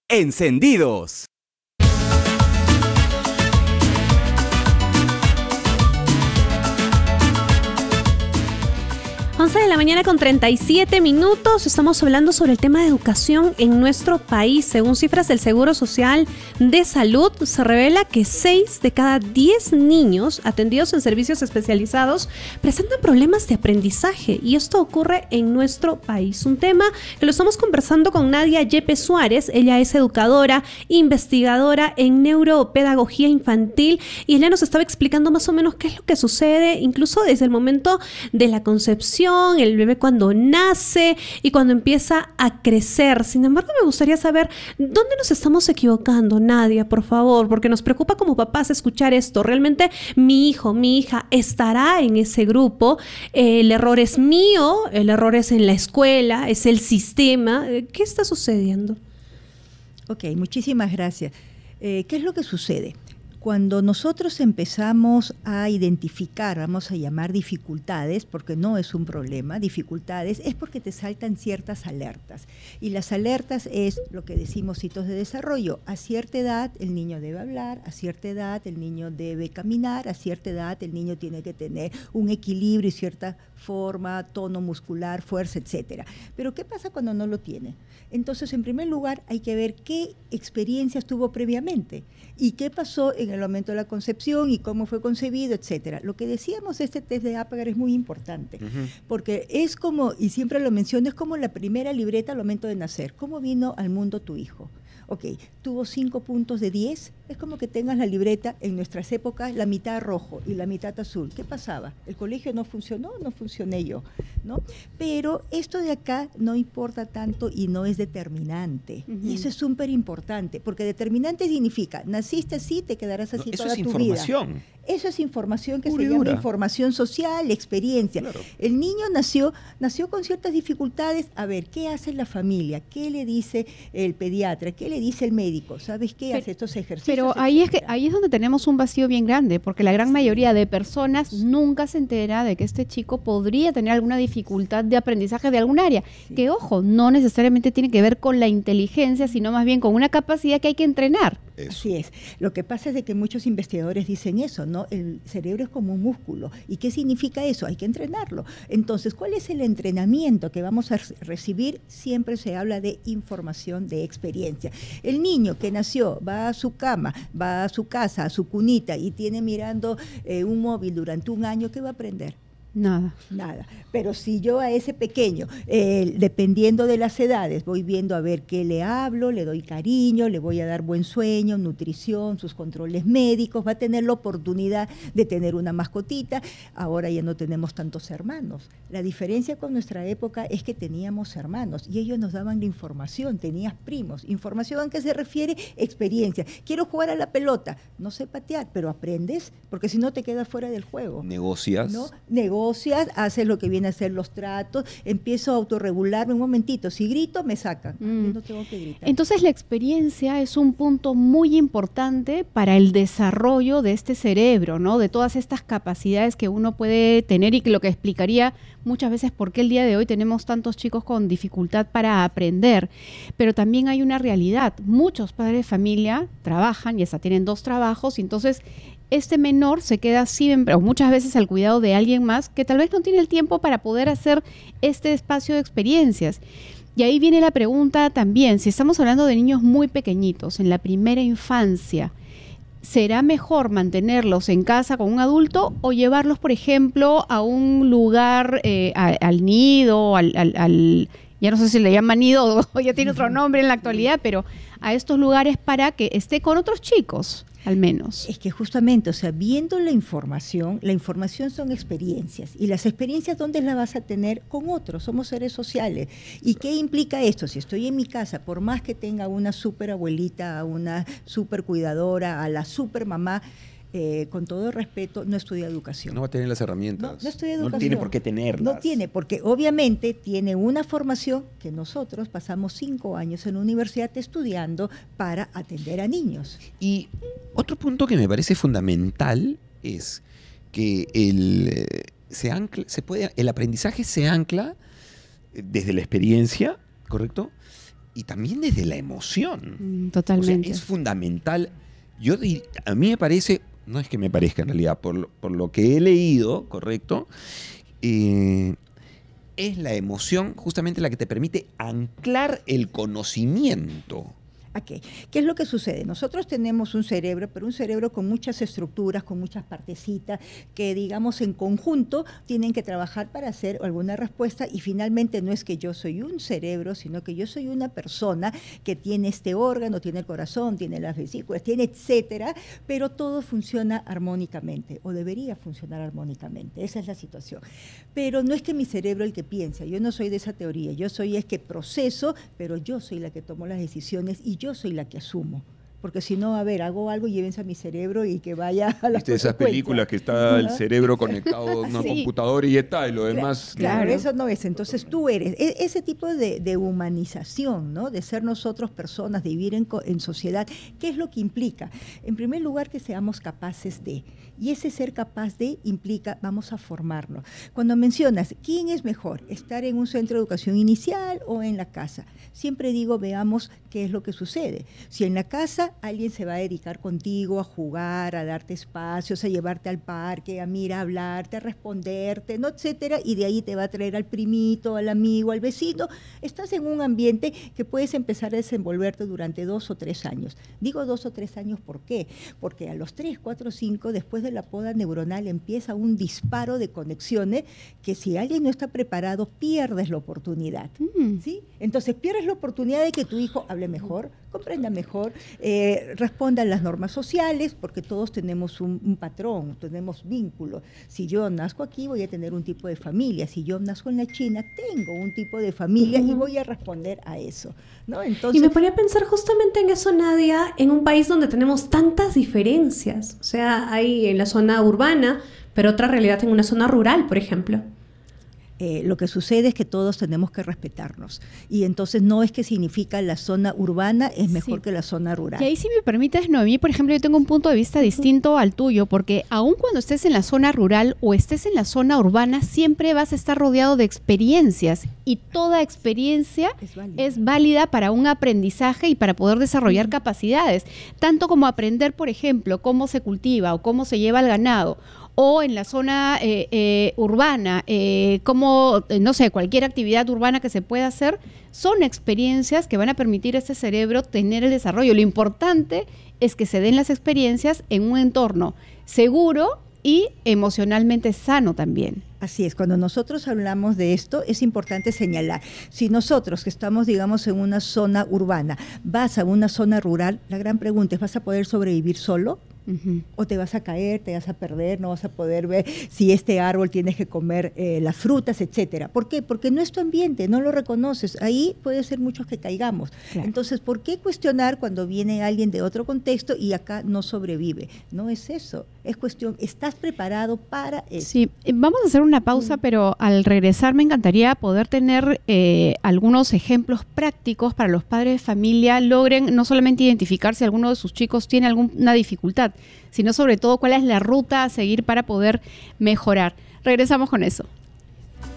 encendidos. 11 de la mañana con 37 minutos. Estamos hablando sobre el tema de educación en nuestro país. Según cifras del Seguro Social de Salud, se revela que 6 de cada 10 niños atendidos en servicios especializados presentan problemas de aprendizaje, y esto ocurre en nuestro país. Un tema que lo estamos conversando con Nadia Yepes Suárez. Ella es educadora, investigadora en neuropedagogía infantil, y ella nos estaba explicando más o menos qué es lo que sucede, incluso desde el momento de la concepción, el bebé cuando nace y cuando empieza a crecer. Sin embargo, me gustaría saber dónde nos estamos equivocando, Nadia, por favor, porque nos preocupa como papás escuchar esto. ¿Realmente mi hijo, mi hija estará en ese grupo? ¿El error es mío? ¿El error es en la escuela? ¿Es el sistema? ¿Qué está sucediendo? Ok, muchísimas gracias. ¿Qué es lo que sucede? Cuando nosotros empezamos a identificar, vamos a llamar dificultades, porque no es un problema, dificultades, es porque te saltan ciertas alertas. Y las alertas es lo que decimos hitos de desarrollo. A cierta edad el niño debe hablar, a cierta edad el niño debe caminar, a cierta edad el niño tiene que tener un equilibrio y cierta forma, tono muscular, fuerza, etcétera. Pero ¿qué pasa cuando no lo tiene? Entonces, en primer lugar, hay que ver qué experiencias tuvo previamente y qué pasó en el momento de la concepción y cómo fue concebido, etcétera. Lo que decíamos, este test de Apgar es muy importante, porque es como, y siempre lo menciono, es como la primera libreta al momento de nacer. ¿Cómo vino al mundo tu hijo? Ok, tuvo 5 puntos de 10, es como que tengas la libreta en nuestras épocas, la mitad rojo y la mitad azul. ¿Qué pasaba? ¿El colegio no funcionó? No funcioné yo, ¿no? Pero esto de acá no importa tanto y no es determinante. Y eso es súper importante, porque determinante significa, naciste así, te quedarás así toda tu vida. Eso es información. Eso es información que se llama información social, experiencia. Claro. El niño nació con ciertas dificultades. A ver, ¿qué hace la familia? ¿Qué le dice el pediatra? ¿Qué le dice el médico? ¿Sabes qué? Hace estos ejercicios. Pero ahí es donde tenemos un vacío bien grande, porque la gran mayoría de personas nunca se entera de que este chico podría tener alguna dificultad de aprendizaje de algún área. Sí. Que, ojo, no necesariamente tiene que ver con la inteligencia, sino más bien con una capacidad que hay que entrenar. Eso. Así es. Lo que pasa es de que muchos investigadores dicen eso, ¿no? El cerebro es como un músculo. ¿Y qué significa eso? Hay que entrenarlo. Entonces, ¿cuál es el entrenamiento que vamos a recibir? Siempre se habla de información, de experiencia. El niño que nació, va a su cama, va a su casa, a su cunita y tiene mirando un móvil durante un año, ¿qué va a aprender? Nada. Pero si yo a ese pequeño, dependiendo de las edades, voy viendo a ver qué le hablo, le doy cariño, le voy a dar buen sueño, nutrición, sus controles médicos, va a tener la oportunidad de tener una mascotita. Ahora ya no tenemos tantos hermanos. La diferencia con nuestra época es que teníamos hermanos y ellos nos daban la información, tenías primos. ¿Información a qué se refiere? Experiencia. Quiero jugar a la pelota, no sé patear, pero aprendes, porque si no te quedas fuera del juego. ¿Negocias? ¿No? Negocias, haces lo que viene a ser los tratos, empiezo a autorregularme. Un momentito, si grito me sacan, yo no tengo que gritar. Entonces la experiencia es un punto muy importante para el desarrollo de este cerebro, ¿no? De todas estas capacidades que uno puede tener, y que lo que explicaría muchas veces por qué el día de hoy tenemos tantos chicos con dificultad para aprender. Pero también hay una realidad: muchos padres de familia trabajan y hasta tienen 2 trabajos, y entonces este menor se queda siempre, o muchas veces, al cuidado de alguien más que tal vez no tiene el tiempo para poder hacer este espacio de experiencias. Y ahí viene la pregunta también: si estamos hablando de niños muy pequeñitos, en la primera infancia, ¿será mejor mantenerlos en casa con un adulto o llevarlos, por ejemplo, a un lugar, al nido, ya no sé si le llaman nido o ya tiene otro nombre en la actualidad, pero a estos lugares para que esté con otros chicos, al menos? Es que justamente, o sea, viendo la información son experiencias, y las experiencias, ¿dónde las vas a tener? Con otros, somos seres sociales. ¿Y qué implica esto? Si estoy en mi casa, por más que tenga una súper abuelita, una súper cuidadora, a la súper mamá, con todo respeto, no estudia educación. No va a tener las herramientas. No estudia educación. No tiene por qué tenerlas. No tiene, porque obviamente tiene una formación que nosotros pasamos 5 años en la universidad estudiando para atender a niños. Y otro punto que me parece fundamental es que el aprendizaje se ancla desde la experiencia, ¿correcto? y también desde la emoción. Totalmente. O sea, es fundamental. A mí me parece, no es que me parezca en realidad, por lo que he leído, ¿correcto? Es la emoción justamente la que te permite anclar el conocimiento. Okay. ¿Qué es lo que sucede? Nosotros tenemos un cerebro, pero un cerebro con muchas estructuras, con muchas partecitas, que digamos en conjunto tienen que trabajar para hacer alguna respuesta, y finalmente no es que yo soy un cerebro, sino que yo soy una persona que tiene este órgano, tiene el corazón, tiene las vesículas, tiene etcétera, pero todo funciona armónicamente, o debería funcionar armónicamente. Esa es la situación. Pero no es que mi cerebro el que piensa, yo no soy de esa teoría, yo soy es que proceso, pero yo soy la que tomo las decisiones y yo soy la que asumo. Porque si no, a ver, hago algo y llévense a mi cerebro y que vaya a la ¿Viste esas películas que está el cerebro conectado a una computadora y está, y lo demás? Claro, eso no es. Entonces tú eres ese tipo de humanización, ¿no? De ser nosotros personas, de vivir en sociedad. ¿Qué es lo que implica? En primer lugar, que seamos capaces de. Y ese ser capaz de implica, vamos a formarnos. Cuando mencionas, ¿quién es mejor? ¿Estar en un centro de educación inicial o en la casa? Siempre digo, veamos qué es lo que sucede. Si en la casa alguien se va a dedicar contigo a jugar, a darte espacios, a llevarte al parque, a a hablarte, a responderte, ¿no? Etcétera, y de ahí te va a traer al primito, al amigo, al vecino. Estás en un ambiente que puedes empezar a desenvolverte durante 2 o 3 años. Digo 2 o 3 años, ¿por qué? Porque a los 3, 4, 5, después de la poda neuronal empieza un disparo de conexiones que si alguien no está preparado, pierdes la oportunidad. ¿Sí? Entonces pierdes la oportunidad de que tu hijo hable mejor, comprenda mejor, responda a las normas sociales, porque todos tenemos un patrón, tenemos vínculos. Si yo nazco aquí, voy a tener un tipo de familia. Si yo nazco en la China, tengo un tipo de familia y voy a responder a eso, ¿no? Entonces, y me ponía a pensar justamente en eso, Nadia, en un país donde tenemos tantas diferencias. O sea, hay en la zona urbana, pero otra realidad en una zona rural, por ejemplo. Lo que sucede es que todos tenemos que respetarnos, y entonces no es que significa la zona urbana es mejor que la zona rural. Y ahí, si me permites, Noemí, por ejemplo, yo tengo un punto de vista distinto al tuyo, porque aun cuando estés en la zona rural o estés en la zona urbana, siempre vas a estar rodeado de experiencias, y toda experiencia es válida para un aprendizaje y para poder desarrollar capacidades, tanto como aprender, por ejemplo, cómo se cultiva o cómo se lleva el ganado, o en la zona urbana, como, no sé, cualquier actividad urbana que se pueda hacer, son experiencias que van a permitir a este cerebro tener el desarrollo. Lo importante es que se den las experiencias en un entorno seguro y emocionalmente sano también. Así es, cuando nosotros hablamos de esto es importante señalar, si nosotros que estamos, digamos, en una zona urbana, vas a una zona rural, la gran pregunta es, ¿vas a poder sobrevivir solo? O te vas a caer, te vas a perder, no vas a poder ver si este árbol tienes que comer las frutas, etcétera. ¿Por qué? Porque no es tu ambiente, no lo reconoces. Ahí puede ser muchos que caigamos. Claro. Entonces, ¿por qué cuestionar cuando viene alguien de otro contexto y acá no sobrevive? No es eso, es cuestión, ¿estás preparado para eso? Sí, vamos a hacer una pausa, pero al regresar me encantaría poder tener algunos ejemplos prácticos para los padres de familia logren no solamente identificar si alguno de sus chicos tiene alguna dificultad, sino sobre todo cuál es la ruta a seguir para poder mejorar. Regresamos con eso.